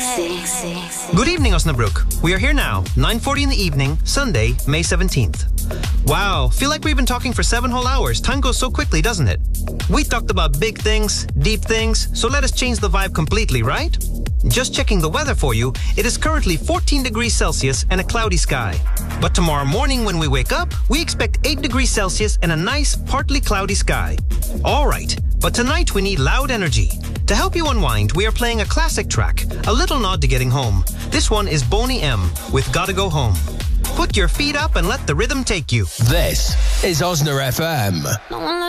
Good evening, Osnabrück. We are here now, 9:40 in the evening, Sunday, May 17th. Wow, feel like we've been talking for 7 whole hours. Time goes so quickly, doesn't it? We talked about big things, deep things, so let us change the vibe completely, right? Just checking the weather for you, it is currently 14 degrees Celsius and a cloudy sky. But tomorrow morning when we wake up, we expect 8 degrees Celsius and a nice, partly cloudy sky. All right, but tonight we need loud energy. To help you unwind, we are playing a classic track, a little nod to getting home. This one is Boney M with Gotta Go Home. Put your feet up and let the rhythm take you. This is Osna FM.